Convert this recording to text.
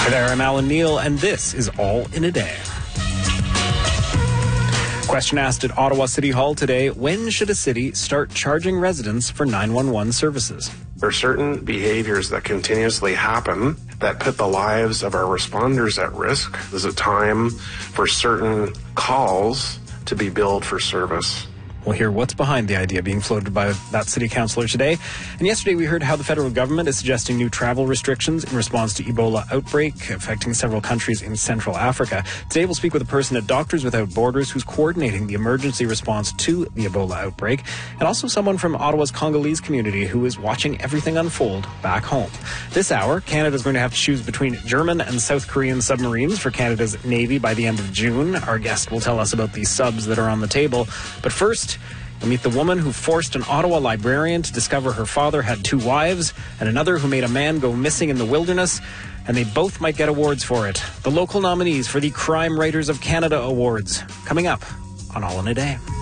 Hi there, I'm Alan Neal, and this is All in a Day. Question asked at Ottawa City Hall today: when should a city start charging residents for 911 services? There are certain behaviors that continuously happen that put the lives of our responders at risk. There's a time for certain calls to be billed for service. We'll hear what's behind the idea being floated by that city councillor today. And yesterday we heard how the federal government is suggesting new travel restrictions in response to Ebola outbreak affecting several countries in Central Africa. Today we'll speak with a person at Doctors Without Borders who's coordinating the emergency response to the Ebola outbreak, and also someone from Ottawa's Congolese community who is watching everything unfold back home. This hour, Canada's going to have to choose between German and South Korean submarines for Canada's Navy by the end of June. Our guest will tell us about these subs that are on the table. But first, we'll meet the woman who forced an Ottawa librarian to discover her father had 2 wives, and another who made a man go missing in the wilderness, and they both might get awards for it. The local nominees for the Crime Writers of Canada Awards, coming up on All in a Day.